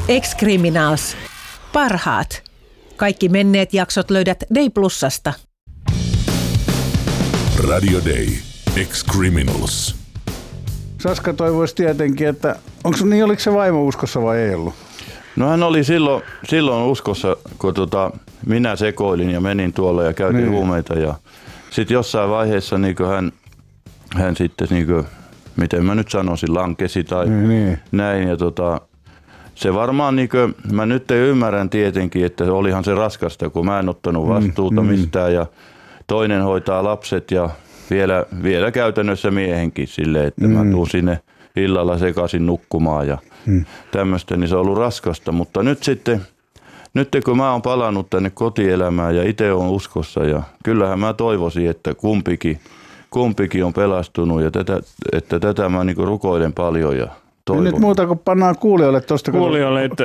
Ex-Criminals. Parhaat. Kaikki menneet jaksot löydät Day Plusasta. Radio Day. Ex-Criminals. Saska toivoisi tietenkin, että oliko se vaimo uskossa vai ei ollut? No hän oli silloin uskossa, kun minä sekoilin ja menin tuolla ja käytin huumeita. Ja sitten jossain vaiheessa niin hän sitten, niin kuin, miten mä nyt sanoisin, lankesi tai näin. Ja se varmaan, niin kuin, mä nyt ymmärrän tietenkin, että olihan se raskasta, kun mä en ottanut vastuuta mistään ja toinen hoitaa lapset ja vielä käytännössä miehenkin silleen, että mä tuun sinne illalla sekaisin nukkumaan ja tämmöistä, niin se on ollut raskasta. Mutta nyt kun mä oon palannut tänne kotielämään ja itse oon uskossa ja kyllähän mä toivoisin, että kumpikin on pelastunut ja tätä mä niinku rukoilen paljon ja toivon. Nyt muuta kuin pannaan kuulijoille tuosta että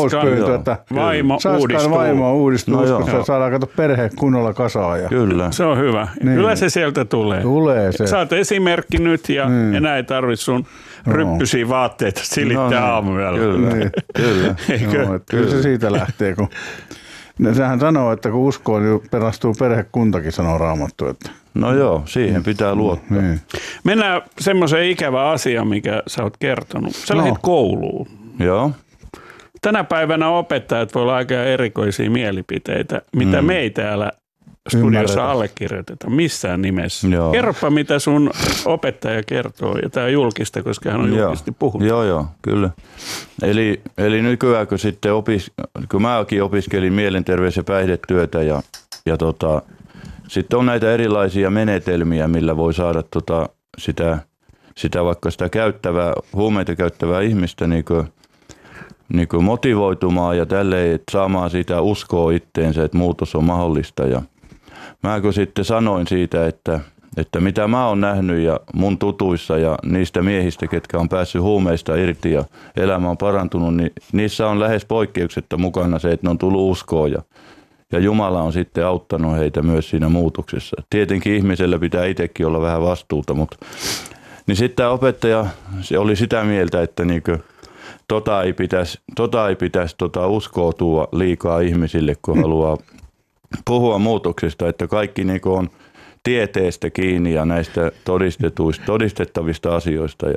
Saskan vaimo uudistuu uskossa ja saadaan katsoa perhe kunnolla kasaan. Ja Kyllä. Se on hyvä. Niin. Kyllä se sieltä tulee. Tulee se. Sä oot esimerkki nyt ja enää ei tarvitse sun ryppysiä vaatteita silittää aamuyöllä. Kyllä se siitä lähtee. Sehän sanoo, että kun uskoo, niin pelastuu perhekuntakin, sanoo Raamattu. Että. No joo, siihen pitää luottaa. Mennään semmoiseen ikävään asiaan, mikä sä oot kertonut. Sä lähdit kouluun. Joo. Tänä päivänä opettajat voi olla aika erikoisia mielipiteitä, mitä me ei täällä studiossa allekirjoiteta missään nimessä. Joo. Kerropa, mitä sun opettaja kertoo, ja tämä on julkista, koska hän on julkisesti puhunut. Joo, kyllä. Eli nykyään, kun sitten kun mäkin opiskelin mielenterveys- ja päihdetyötä ja sitten on näitä erilaisia menetelmiä, millä voi saada sitä vaikka sitä huumeita käyttävää ihmistä niin kuin motivoitumaan ja tälleen, saamaan sitä uskoa itteensä, että muutos on mahdollista. Ja mä kun sitten sanoin siitä, että mitä mä oon nähnyt ja mun tutuissa ja niistä miehistä, ketkä on päässyt huumeista irti ja elämä on parantunut, niin niissä on lähes poikkeuksetta mukana se, että ne on tullut uskoon ja Jumala on sitten auttanut heitä myös siinä muutoksessa. Tietenkin ihmisellä pitää itsekin olla vähän vastuuta, mutta niin sitten tämä opettaja se oli sitä mieltä, että niinkö ei pitäisi uskoa tuoda liikaa ihmisille, kun haluaa puhua muutoksesta, että kaikki niinku on tieteestä kiinni ja näistä todistettavista asioista.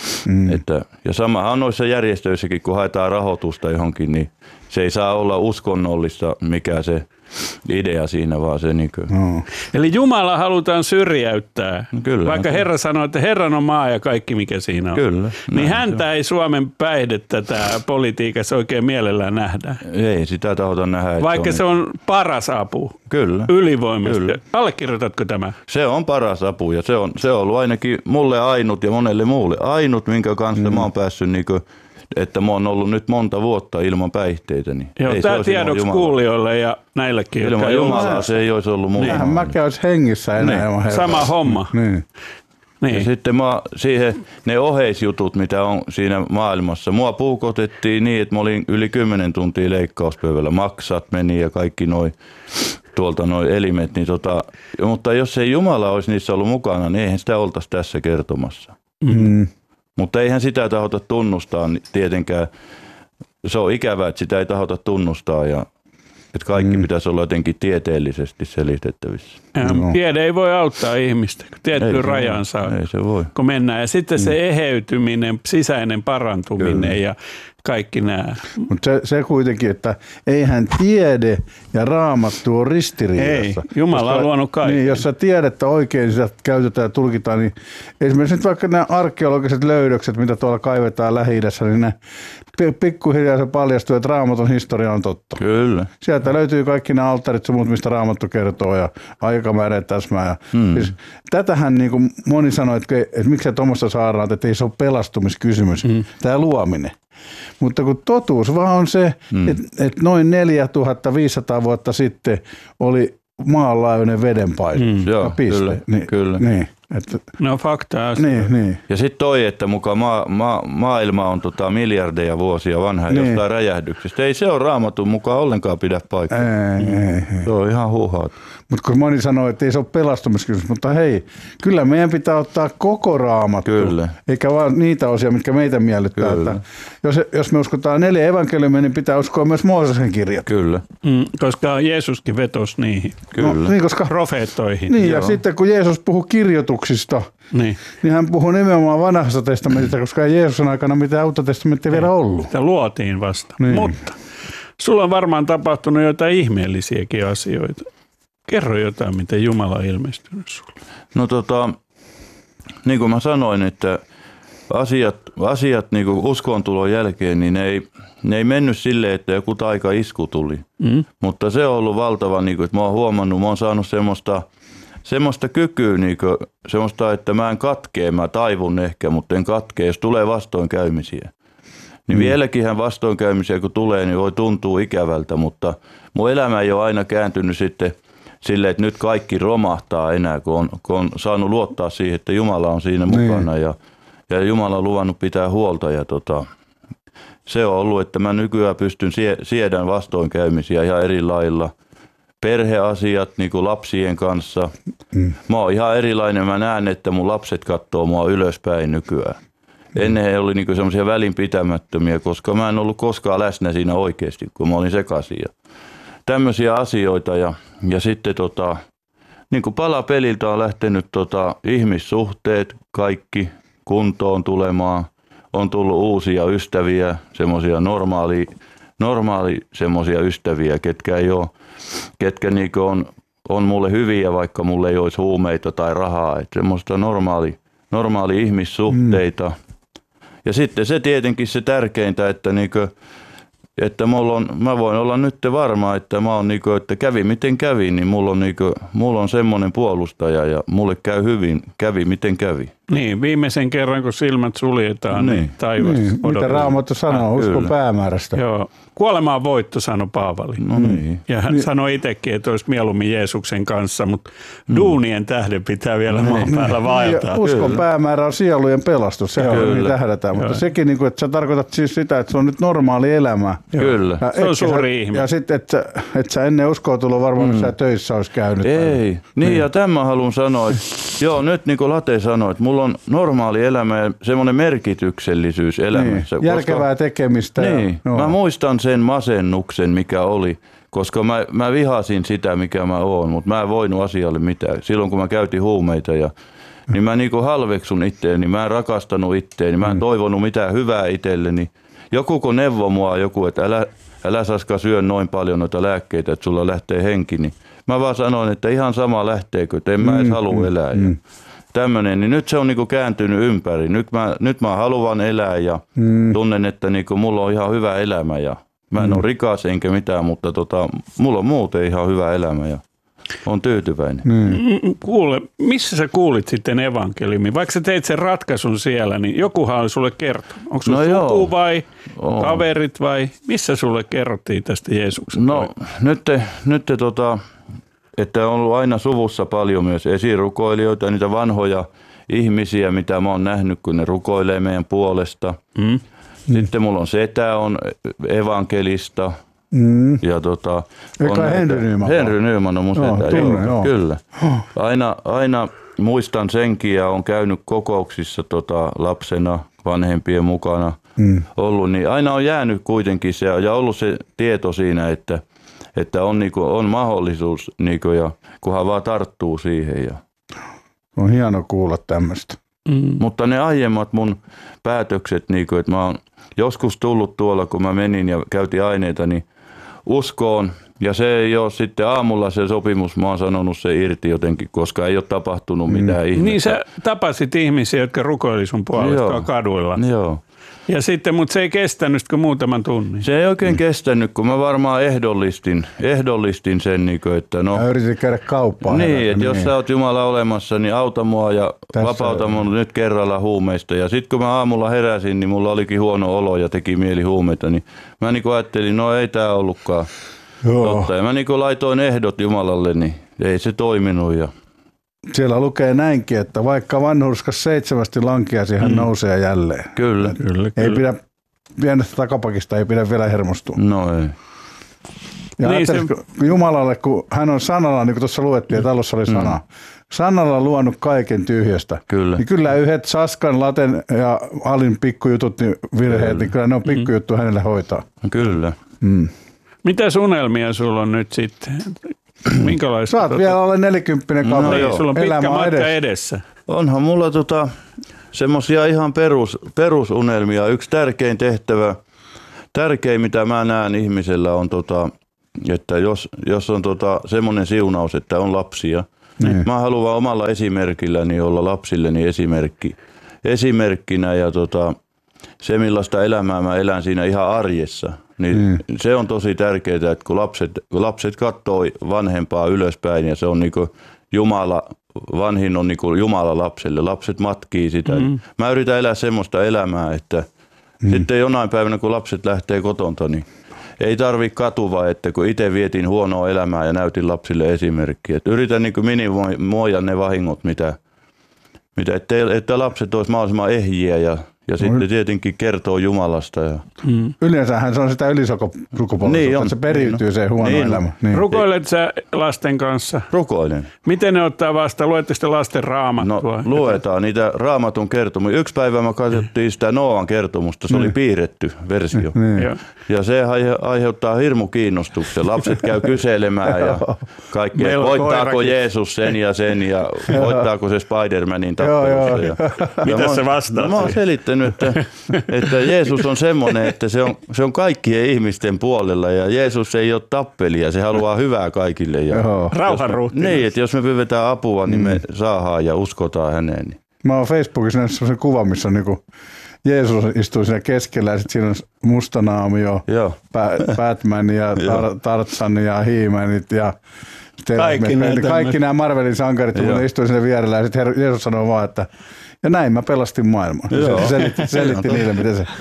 Ja samahan on noissa järjestöissäkin, kun haetaan rahoitusta johonkin, niin se ei saa olla uskonnollista, mikä se idea siinä, vaan se niin kuin. Eli Jumala halutaan syrjäyttää, Kyllä, vaikka Herra sanoo, että Herran on maa ja kaikki mikä siinä on. Kyllä. Niin häntä ei Suomen päihdettä tämä politiikassa oikein mielellään nähdä. Ei sitä tahota nähdä. Vaikka se on paras apu. Kyllä. Ylivoimaisesti. Kyllä. Allekirjoitatko tämä? Se on paras apu ja se on ollut ainakin mulle ainut ja monelle muulle ainut, minkä kanssa mä oon päässyt niinku, että mä oon ollut nyt monta vuotta ilman päihteitä. Niin joo, tämä tiedoksi kuulijoille ja näillekin. Ilman Jumalaa se ei olisi ollut muuta. Eihän mäkään olisi hengissä enää. Niin. Sama homma. Niin. Ja sitten ne oheisjutut, mitä on siinä maailmassa. Mua puukotettiin niin, että mä olin yli 10 tuntia leikkauspöydällä. Maksat meni ja kaikki tuolta elimet. Niin mutta jos ei Jumala olisi niissä ollut mukana, niin eihän sitä oltaisi tässä kertomassa. Mutta eihän sitä tahota tunnustaa tietenkään. Se on ikävää, että sitä ei tahota tunnustaa ja että kaikki pitäisi olla jotenkin tieteellisesti selitettävissä. Tiede ei voi auttaa ihmistä, kun tiettyyn rajaan saa, kun mennään. Ja sitten se eheytyminen, sisäinen parantuminen ja kaikki nämä. Mutta se kuitenkin, että eihän tiede ja Raamattu ole ristiriidassa. Ei, Jumala on luonut kaiken. Niin, jos sä tiedettä oikein sitä käytetään ja tulkitaan, niin esimerkiksi nyt vaikka nämä arkeologiset löydökset, mitä tuolla kaivetaan Lähi-idässä, niin ne pikkuhiljaa se paljastuu, että Raamatun historia on totta. Kyllä. Sieltä löytyy kaikki nämä alttarit ja muut, mistä Raamattu kertoo ja aikamäärä täsmää. Siis, tätähän niin kuin moni sanoi, että miksei tuommoista saadaan, että ei se ole pelastumiskysymys, tämä luominen. Mutta kun totuus vaan on se, että noin 4500 vuotta sitten oli maanlaajuinen vedenpaine. Joo, piste. kyllä. Niin. No faktaa. Niin. Ja sitten toi, että muka maailma on miljardeja vuosia vanha jostain räjähdyksestä. Ei se ole Raamatun mukaan ollenkaan pidä paikkaa. Ei. Se on ihan huuhaat. Mutta kun moni sanoo, että ei se ole pelastumiskysymys, mutta hei, kyllä meidän pitää ottaa koko Raamattu. Kyllä. Eikä vaan niitä osia, mitkä meitä miellyttää. Jos me uskotaan 4 evankeliumia, niin pitää uskoa myös Mooseksen kirjat. Kyllä. Koska Jeesuskin vetosi niihin. Kyllä. No, niin, koska profeettoihin. Niin, ja sitten kun Jeesus puhui kirjoituksista, niin hän puhui nimenomaan vanhasta testamentista, koska ei Jeesuksen aikana mitään uutta testamenttia vielä ollut. Sitä luotiin vasta. Niin. Mutta sulla on varmaan tapahtunut jotain ihmeellisiäkin asioita. Kerro jotain, miten Jumala on ilmestynyt sulle. No niin kuin mä sanoin, että asiat niin kuin uskontulon jälkeen, niin ne ei mennyt silleen, että joku taikaisku tuli. Mutta se on ollut valtava, niin kuin, että mä oon huomannut, mä oon saanut semmoista kykyä, niin kuin, semmoista, että mä en katkee, mä taivun ehkä, mutta en katkee, jos tulee vastoinkäymisiä. Niin vieläkinhän vastoinkäymisiä kun tulee, niin voi tuntua ikävältä, mutta mun elämä ei ole aina kääntynyt sitten silleen, että nyt kaikki romahtaa enää, kun on saanut luottaa siihen, että Jumala on siinä mukana ja Jumala on luvannut pitää huolta. Ja se on ollut, että mä nykyään pystyn siedän vastoinkäymisiä ihan eri lailla. Perheasiat niin kuin lapsien kanssa. Mä oon ihan erilainen. Mä näen, että mun lapset katsoo mua ylöspäin nykyään. Ennen he oli niin semmoisia välinpitämättömiä, koska mä en ollut koskaan läsnä siinä oikeasti, kun mä olin sekaisin. Tämmöisiä asioita ja sitten niin kuin palapeliltä on lähtenyt ihmissuhteet kaikki kuntoon tulemaan. On tullut uusia ystäviä, semmoisia normaali semmoisia ystäviä, ketkä niin on mulle hyviä, vaikka mulle ei olisi huumeita tai rahaa. Että semmoista normaali ihmissuhteita. Ja sitten se tietenkin se tärkeintä, että että mä voin olla nyt varma, että mä oon että kävi miten kävi, niin mulla on semmoinen puolustaja ja mulle käy hyvin, kävi miten kävi. Niin, viimeisen kerran kun silmät suljetaan, niin taivas odottaa. Mitä Raamattu sanoo, uskon päämäärästä. Joo. Kuolema on voitto, sanoi Paavali. No niin. Ja hän sanoi itsekin, että olisi mieluummin Jeesuksen kanssa, mutta duunien tähden pitää vielä maan päällä vaeltaa. Uskon päämäärä on sielujen pelastus, se on niin tähdätään. Mutta sekin, että sä tarkoitat siis sitä, että se on nyt normaali elämä. Kyllä. Se on suuri ihme. Ja sitten, että sä ennen uskoa tullut varmaan, että sä töissä olisi käynyt. Ei. Niin, ja tämän haluan sanoa, että joo, nyt niin kuin Late sanoi, että mulla on normaali elämä ja semmoinen merkityksellisyys elämässä. Niin, järkevää tekemistä. Niin, mä muistan sen masennuksen, mikä oli, koska mä vihasin sitä, mikä mä oon, mutta mä en voinut asialle mitään. Silloin, kun mä käytin huumeita, niin mä niinku halveksun itteeni, mä en rakastanut itteeni, mä en toivonut mitään hyvää itselleni. Joku kun neuvoi mua, että älä Saska syö noin paljon noita lääkkeitä, että sulla lähtee henki, niin mä vaan sanoin, että ihan sama lähteekö, että en mä edes halua elää. Tämmöinen, niin nyt se on niinku kääntynyt ympäri. Nyt mä haluan elää ja tunnen, että niinku mulla on ihan hyvä elämä ja mä en ole rikas enkä mitään, mutta mulla on muuten ihan hyvä elämä ja on tyytyväinen. Kuule, missä sä kuulit sitten evankeliumin? Vaikka sä teit sen ratkaisun siellä, niin jokuhan oli sulle kertonut. Onko sulla suku vai kaverit vai missä sulle kerrottiin tästä Jeesuksesta? No nyt että on ollut aina suvussa paljon myös esirukoilijoita, niitä vanhoja ihmisiä, mitä mä oon nähnyt, kun ne rukoilee meidän puolesta. Sitten mulla on setä, on evankelista. Ja Henry Nyman on mun setä. Kyllä. Aina muistan senkin ja on käynyt kokouksissa lapsena vanhempien mukana ollut, niin aina on jäänyt kuitenkin se ja ollut se tieto siinä, että on mahdollisuus ja kunhan vaan tarttuu siihen. Ja. On hieno kuulla tämmöistä. Mutta ne aiemmat mun päätökset, että mä oon joskus tullut tuolla, kun mä menin ja käytin aineita, niin uskoon. Ja se ei ole sitten aamulla se sopimus, mä oon sanonut se irti jotenkin, koska ei ole tapahtunut mitään ihmettä. Niin sä tapasit ihmisiä, jotka rukoili sun puolestaan kaduilla. Joo. Ja sitten, mutta se ei kestänyt kuin muutaman tunnin. Se ei oikein kestänyt, kun mä varmaan ehdollistin sen, että no. Ja yritin käydä kauppaan. Niin, että jos sä oot Jumala olemassa, niin auta mua ja vapauta mun nyt kerralla huumeista. Ja sitten kun mä aamulla heräsin, niin mulla olikin huono olo ja teki mieli huumeita, niin mä ajattelin, no ei tää ollutkaan totta. Ja mä laitoin ehdot Jumalalle, niin ei se toiminut ja siellä lukee näinkin, että vaikka vanhurskas 7 lankeasi, hän nousee jälleen. Kyllä. Ei pidä, pienestä takapakista ei pidä vielä hermostua. No ei. Ja Niin Jumalalle, kun hän on sanalla, niin kuin tuossa luettiin, että alussa oli sana, sanalla luonut kaiken tyhjästä. Kyllä. Niin kyllä yhdet Saskan, Laten ja Alin pikkujutut, niin virheet, niin kyllä ne on pikkujuttu hänelle hoitaa. Kyllä. Mitä unelmia sulla on nyt sitten? Minkälaista? Saat vielä olla 40 kaveri. Niin, sulla on pitkä Elämä matka edessä. Onhan mulla semmosia ihan perusunelmia. Yksi tärkein tehtävä, tärkein mitä mä näen ihmisellä on että jos on semmoinen siunaus, että on lapsia. Mä haluan omalla esimerkilläni olla lapsilleni esimerkkinä ja se millaista elämää mä elän siinä ihan arjessa. Niin se on tosi tärkeää, että kun lapset katsoo vanhempaa ylöspäin ja se on niinku Jumala, vanhin on niinku Jumala lapselle, lapset matkii sitä. Mä yritän elää semmoista elämää, että sitten jonain päivänä kun lapset lähtee kotonta, niin ei tarvitse katua, että kun itse vietin huonoa elämää ja näytin lapsille esimerkkiä. Että yritän niinku minimoida ne vahingot, että lapset olisi mahdollisimman ehjiä ja sitten tietenkin kertoo Jumalasta. Yleensähän se on sitä ylisukupolvisuutta, niin että se periytyy se huono elämä. Niin. Rukoilet sä lasten kanssa? Rukoilen. Miten ne ottaa vastaan? Luette sitten lasten raamattua? No luetaan niitä raamatun kertomuksia. Yksi päivä mä katsottiin sitä Nooan kertomusta, se oli piirretty versio. Ja se aiheuttaa hirmu kiinnostuksen. Lapset käy kyselemään ja kaikkea. Voittaako Jeesus sen ja voittaako se Spider-Manin tappelussa. Mitä se vastaa? Mä oon selittänyt, että Jeesus on semmoinen, että se on kaikkien ihmisten puolella ja Jeesus ei ole tappelija, se haluaa hyvää kaikille. Rauhanruhtinas. Niin, että jos me pyydetään apua, niin me saadaan ja uskotaan häneen. Niin. Mä oon Facebookissa nähnyt sellaisen kuvan, missä on niinku Jeesus istuu siinä keskellä ja sitten siinä on Mustanaamio, Batman ja Tarzan ja He-Manit ja kaikki nämä Marvelin sankarit, kun ne istuu siinä vierellä ja sitten Jeesus sanoo vaan, että ja näin mä pelastin maailman. Se selitti niille, miten se...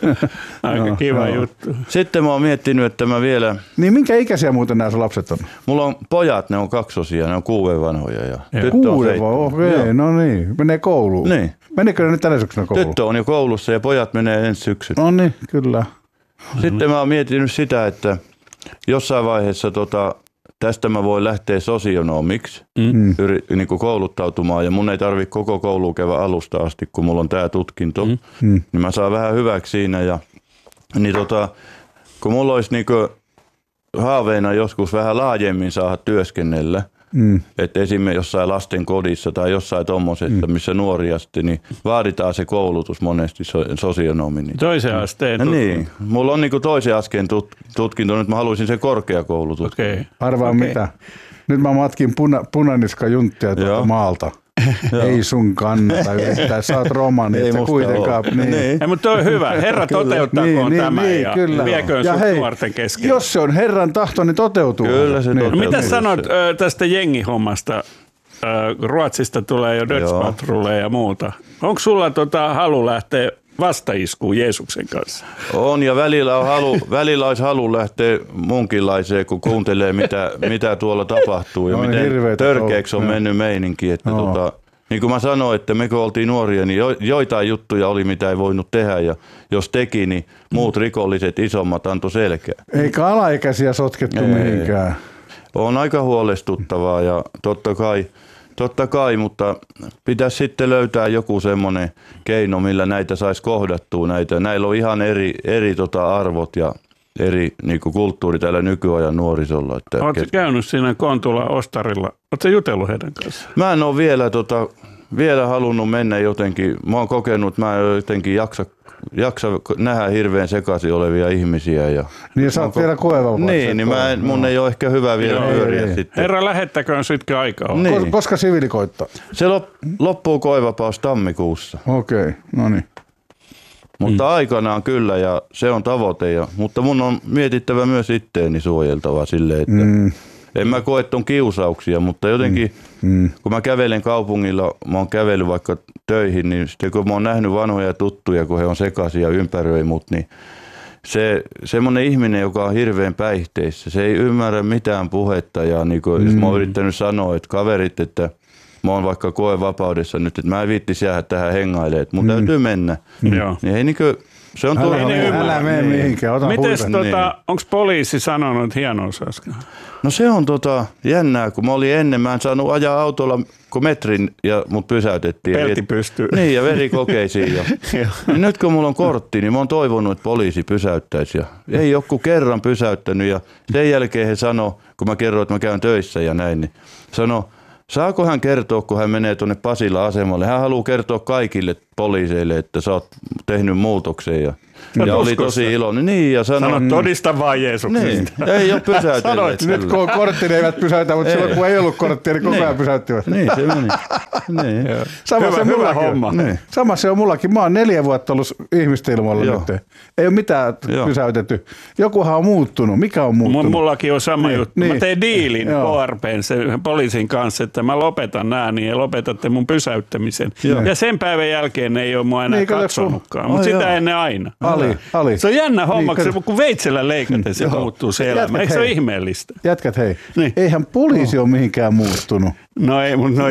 Aika kiva juttu. Sitten mä oon miettinyt, että mä vielä... Niin minkä ikäisiä muuten nämä sun lapset on? Mulla on pojat, ne on 2-osia, ne on 6 vanhoja ja tyttö 6 on 7. Okei, no niin. Menee kouluun. Niin. Menikö ne nyt tänä syksynä kouluun? Tyttö on jo koulussa ja pojat menee ensi syksynä. No niin, kyllä. Sitten mä oon miettinyt sitä, että jossain vaiheessa tästä mä voin lähteä sosionomiksi niin kuin kouluttautumaan ja mun ei tarvitse koko koulua käydä alusta asti, kun mulla on tää tutkinto. Niin mä saan vähän hyväksi siinä ja niin kun mulla olisi niin kuin haaveena joskus vähän laajemmin saada työskennellä, että esimerkiksi jossain lasten kodissa tai jossain tommosessa, missä nuoria sitten, niin vaaditaan se koulutus monesti sosionomi. Toisen asteen tutkinto. Niin, mulla on niin toisen asteen tutkinto, nyt mä haluaisin sen korkeakoulututkinto. Okay. Arvaa mitä. Nyt mä matkin punaniskajunttia tuolta maalta. Ei sun kannata yrittää, sä oot romani, että kuitenkaan. Niin. Ei, mutta toi on hyvä. Herra toteuttakoon tämä ja vieköön sun nuorten kesken. Jos se on Herran tahto, niin toteutuu. Kyllä se toteutuu. Mitä sanot tästä jengihommasta? Ruotsista tulee jo Dutch Patrolleja ja muuta. Onko sulla halu lähteä vastaiskuun Jeesuksen kanssa? On ja välillä olisi halu lähteä munkinlaiseen, kun kuuntelee mitä tuolla tapahtuu ja miten törkeäksi on mennyt meininki. Että niin kuin mä sanoin, että me kun oltiin nuoria, niin joitain juttuja oli mitä ei voinut tehdä ja jos teki, niin muut rikolliset isommat antoi selkää. Eikä alaikäisiä sotkettu mihinkään. On aika huolestuttavaa ja totta kai, mutta pitäisi sitten löytää joku semmoinen keino, millä näitä saisi kohdattua. Näillä on ihan eri arvot ja eri niinku kulttuuri tällä nykyajan nuorisolla. Oletko käynyt siinä Kontula Ostarilla? Oletko jutellut heidän kanssaan? Mä en ole vielä halunnut mennä jotenkin. Mä oon kokenut, että mä en jotenkin jaksa nähdä hirveän sekaisin olevia ihmisiä. Niin sä oot vielä koevapaa. Niin mun ei ole ehkä hyvä vielä pyöriä sitten. Herra, lähettäköön sitkin aikaa. Niin. Koska siviili koittaa? Se loppuu koevapaus tammikuussa. Okei, no niin. Mutta aikanaan kyllä ja se on tavoite. Mutta mun on mietittävä myös itteeni suojeltava silleen, että en mä koe ton kiusauksia, mutta jotenkin kun mä kävelen kaupungilla, mä oon kävellyt vaikka töihin, niin sitten kun mä oon nähnyt vanhoja tuttuja, kun he on sekaisin ja ympäröi mut, niin semmoinen ihminen, joka on hirveän päihteissä, se ei ymmärrä mitään puhetta ja niin kuin, jos mä oon yrittänyt sanoa, että kaverit, että mä oon vaikka koevapaudessa nyt, että mä en viittisi jäädä tähän hengailemaan, että mun täytyy mennä. Joo. Niin ei niinkö, se on Älä mene mihinkään, ota Mites huita. onko poliisi sanonut hienousaskaan? No se on jännää, kun mä olin ennen, mä en saanut ajaa autolla kuin metrin ja mut pysäytettiin. Pelti pystyy. Niin ja verikokeisiin. Niin nyt kun mulla on kortti, niin mä oon toivonut, että poliisi pysäyttäisi. Ja ei joku kerran pysäyttänyt ja sen jälkeen he sanoi, kun mä kerroin, että mä käyn töissä ja näin, niin sanoi, saako hän kertoa, kun hän menee tuonne Pasila-asemalle. Hän haluaa kertoa kaikille poliiseille, että sä oot tehnyt muutoksen ja oli tosi iloinen. Niin, ja Sanot, todista vaan Jeesuksesta. Niin, ei ole pysäytelleet. Nyt kun on kortti, ne eivät pysäytä, mutta silloin kun ei ollut korttia, niin koko ajan pysäyttivät. Niin, se meni. Niin. Hyvä homma. Niin. Sama se on mullakin. Mä oon 4 vuotta ollut ihmisten ilmoilla nyt. Ei ole mitään pysäytetty. Jokuhan on muuttunut. Mikä on muuttunut? Mullakin on sama juttu. Niin. Mä tein diilin KRP:n sen poliisin kanssa, että mä lopetan nää niin ja lopetatte mun pysäyttämisen. Ja sen päivän jälkeen ne ei ole mua enää katsonutkaan, mutta sitä ennen aina. Ali. Se on jännä homma, kun veitsellä leikaten se muuttuu se elämä. Eikö se ole ihmeellistä? Jätkät, hei. Niin. Eihän poliisi ole mihinkään muuttunut. No ei, mutta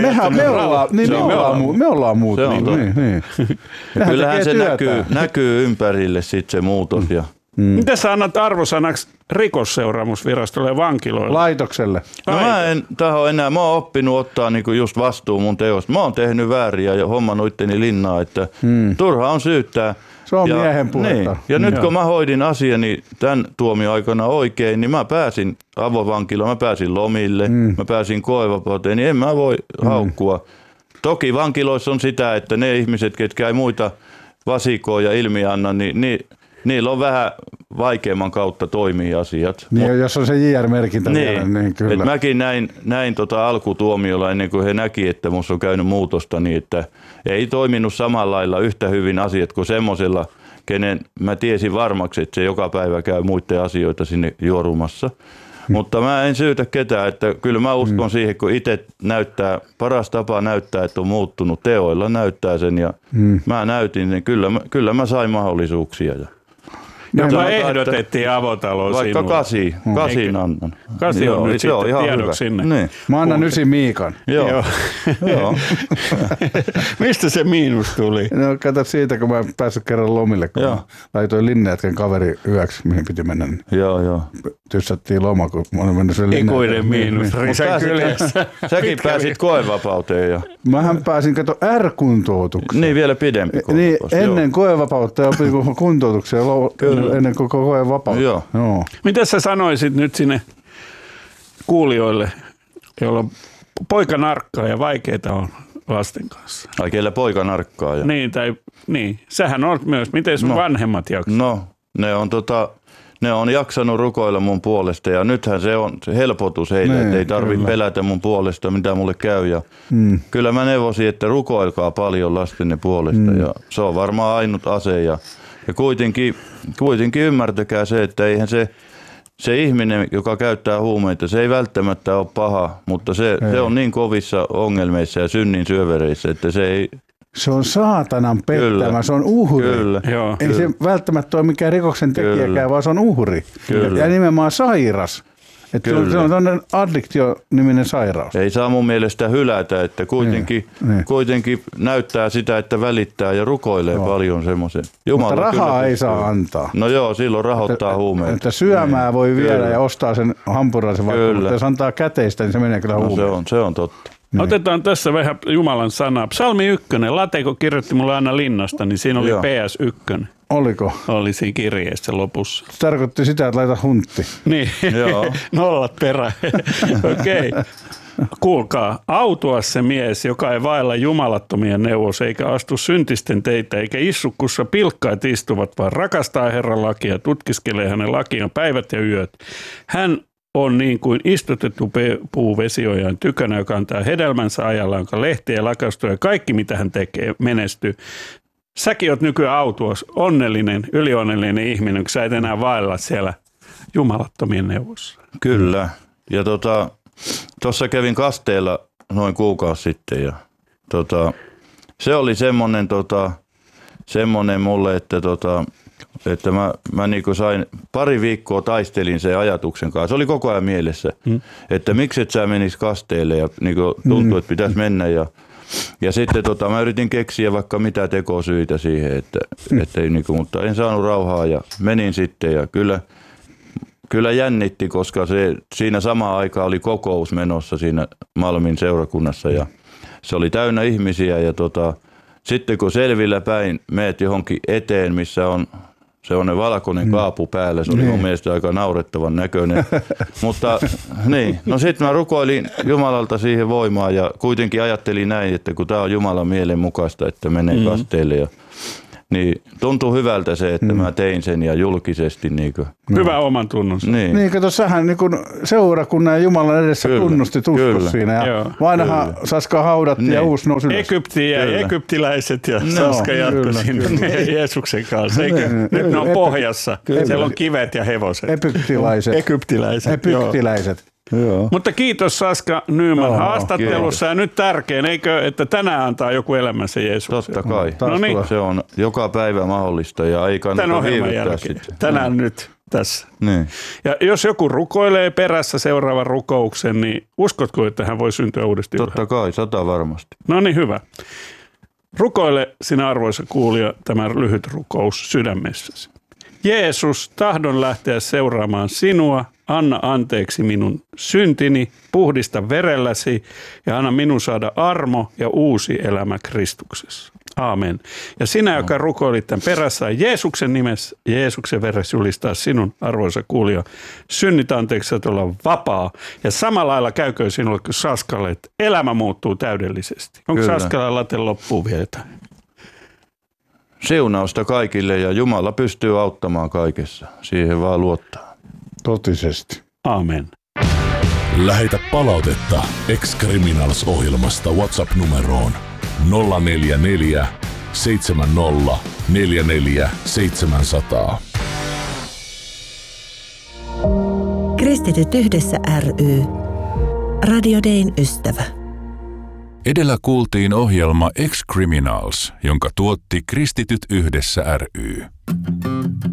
me ollaan muuttunut. Niin. Kyllähän se näkyy ympärille sitten se muutos. Miten sä annat arvosanaksi rikosseuraamusvirastolle ja vankiloille? Laitokselle. No mä en taho enää. Mä oon oppinut ottaa niinku just vastuun mun teosta. Mä oon tehnyt vääriä ja hommannut itteni linnaa, että turha on syyttää. Se on miehen puhetta. Niin. Ja nyt kun mä hoidin asiani tämän tuomioaikana oikein, niin mä pääsin avovankilaan, mä pääsin lomille, mä pääsin koevapauteen, niin en mä voi haukkua. Toki vankiloissa on sitä, että ne ihmiset, ketkä ei muita vasikoja ja ilmiä anna, niin niillä on vähän vaikeamman kautta toimii asiat. Niin, jos on se JR-merkintä vielä, niin kyllä. Et mäkin näin alkutuomiolla ennen kuin he näki, että musta on käynyt muutosta, niin että ei toiminut samalla lailla yhtä hyvin asiat kuin semmoisella, kenen mä tiesin varmaksi, että se joka päivä käy muiden asioita sinne juorumassa. Mutta mä en syytä ketään, että kyllä mä uskon siihen, kun itse paras tapa näyttää, että on muuttunut teoilla, näyttää sen ja mä näytin, niin kyllä mä sain mahdollisuuksia. Jopa ehdotettiin avotaloa vaikka sinulle. 8 annan. 8 on nyt sitten tiedoksi sinne. Niin. Mä annan 9 Miikan. Joo. Mistä se miinus tuli? No kato siitä, kun mä en päässyt kerran lomille, kun mä laitoin Linnejätkän kaveri yöksi, mihin piti mennä. Joo. Tyssättiin loma, kun mä olin mennyt sen Linnejätkän. Ikuinen miinus. Risen kyljessä. Säkin pääsit koevapauteen. Ja Mähän pääsin, R-kuntoutukseen. Niin, vielä pidempi koevapaus. Niin, ennen koevapautta ja kuntoutuksia ennen koko koevapautta. Joo. Mitä sä sanoisit nyt sinne kuulijoille, joilla on poika narkkaa ja vaikeita on lasten kanssa? Ai keillä poika narkkaa? Ja... Niin, sähän olet myös. Miten sun vanhemmat jaksaa? No, ne on jaksanut rukoilla mun puolesta ja nythän se on se helpotus heille, että ei tarvitse pelätä mun puolesta, mitä mulle käy. Ja kyllä mä neuvosin, että rukoilkaa paljon lastenne puolesta ja se on varmaan ainut ase. Ja kuitenkin ymmärtäkää se, että eihän se ihminen, joka käyttää huumeita, se ei välttämättä ole paha, mutta se on niin kovissa ongelmissa ja synnin syövereissä, että se ei... Se on saatanan pettämä, se on uhri. Kyllä. Ei se välttämättä ole mikään rikoksen tekijäkään, vaan se on uhri. Kyllä. Ja nimenomaan sairas. Että se on tämmöinen addiktio-niminen sairaus. Ei saa mun mielestä hylätä, että kuitenkin näyttää sitä, että välittää ja rukoilee paljon semmoisen. Mutta rahaa ei saa antaa. No joo, silloin rahoittaa huumeita. Että syömää voi viedä ja ostaa sen hampurilaisen vaikka, mutta jos antaa käteistä, niin se menee kyllä huumeeseen. Se on totta. Otetaan tässä vähän Jumalan sanaa. Psalmi 1. Lateko kirjoitti mulle aina linnasta, niin siinä oli PS1. Oliko? Oli siinä kirjeessä lopussa. Se tarkoitti sitä, että laita huntti. Niin, nollat perään. Okei. Kuulkaa, autua se mies, joka ei vailla jumalattomien neuvos, eikä astu syntisten teitä, eikä istu, kussa pilkkaat istuvat, vaan rakastaa Herran lakia, tutkiskelee hänen lakiaan päivät ja yöt. Hän on niin kuin istutettu puu vesiojan tykönä, joka antaa hedelmänsä ajalla, jonka lehtiä lakastuu ja kaikki, mitä hän tekee, menestyy. Säkin oot nykyään autuas, onnellinen, ylionnellinen ihminen, kun sä et enää vailla siellä jumalattomien neuvossa. Kyllä. Ja tuossa kävin Kasteella noin kuukausi sitten ja se oli semmoinen mulle, että Että mä niin kuin sain pari viikkoa taistelin sen ajatuksen kanssa. Se oli koko ajan mielessä, että miksi et sä menis kasteelle ja niin kuin tuntuu, että pitäisi mennä. Ja sitten mä yritin keksiä vaikka mitä tekosyitä siihen, että ei, niin kuin, mutta en saanut rauhaa ja menin sitten ja kyllä jännitti, koska siinä samaan aikaan oli kokous menossa siinä Malmin seurakunnassa ja se oli täynnä ihmisiä ja sitten kun selvillä päin meet johonkin eteen, missä on se valkoinen kaapu päällä, se oli mun mielestä aika naurettavan näköinen. Mutta niin, no sitten mä rukoilin Jumalalta siihen voimaa ja kuitenkin ajattelin näin, että kun tää on Jumalan mielen mukaista, että menee kasteelle niin tuntuu hyvältä se, että mä tein sen ja julkisesti. Hyvä oman tunnus. Niin, kato, sähän niin seurakunnan ja Jumalan edessä tunnustit uskos siinä. Ja vanha Saska haudatti ja uusi nousi ylös. Egyptiin ja egyptiläiset ja Saska jatkoi sinne Jeesuksen kanssa. Nyt ne on pohjassa. Siellä on kivet ja hevoset. Egyptiläiset. Joo. Mutta kiitos Saska Nyman haastattelussa ja nyt tärkein, eikö, että tänään antaa joku elämänsä Jeesukseen? Totta kai. Se on joka päivä mahdollista ja ei kannata viivyttää sitä. Tänään nyt tässä. Niin. Ja jos joku rukoilee perässä seuraavan rukouksen, niin uskotko, että hän voi syntyä uudestaan? Totta kai, 100 varmasti. No niin, hyvä. Rukoile sinä arvoisa kuulija tämä lyhyt rukous sydämessäsi. Jeesus, tahdon lähteä seuraamaan sinua, anna anteeksi minun syntini, puhdista verelläsi ja anna minun saada armo ja uusi elämä Kristuksessa. Aamen. Ja sinä, joka rukoilit tämän perässä, Jeesuksen nimessä, Jeesuksen veressä julistaa sinun, arvoisa kuulija, synnit anteeksi, että olla vapaa. Ja samalla lailla käykö sinulle kuin Saskalle, että elämä muuttuu täydellisesti. Onko Saskalla late loppuun vielä jotain? Siunausta kaikille ja Jumala pystyy auttamaan kaikessa. Siihen vaan luottaa. Totisesti. Aamen. Lähetä palautetta Ex-Criminals-ohjelmasta WhatsApp-numeroon 044 70 44 700. Kristityt yhdessä ry. Radio Dayn ystävä. Edellä kuultiin ohjelma Ex-Criminals, jonka tuotti Kristityt yhdessä ry.